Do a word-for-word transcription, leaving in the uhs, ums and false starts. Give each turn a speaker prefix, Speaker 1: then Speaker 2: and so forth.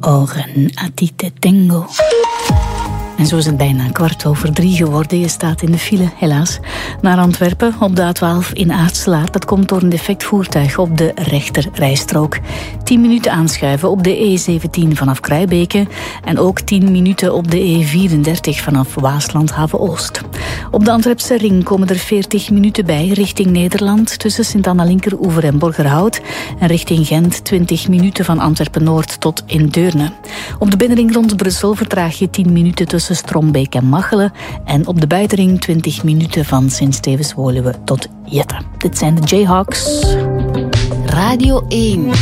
Speaker 1: oren a ti te tengo. En zo is het bijna kwart over drie geworden. Je staat in de file, helaas, naar Antwerpen op de A twaalf in Aartselaar. Dat komt door een defect voertuig op de rechter rijstrook. tien minuten aanschuiven op de E zeventien vanaf Kruibeke en ook tien minuten op de E vierendertig vanaf Waasland-Haven-Oost. Op de Antwerpse ring komen er veertig minuten bij richting Nederland tussen Sint-Anna-Linkeroever en Borgerhout en richting Gent twintig minuten van Antwerpen-Noord tot in Deurne. Op de binnenring rond Brussel vertraag je tien minuten tussen Strombeek en Machelen en op de buitenring twintig minuten van Sint-Stevens-Woluwe tot Jette. Dit zijn de Jayhawks.
Speaker 2: Radio één.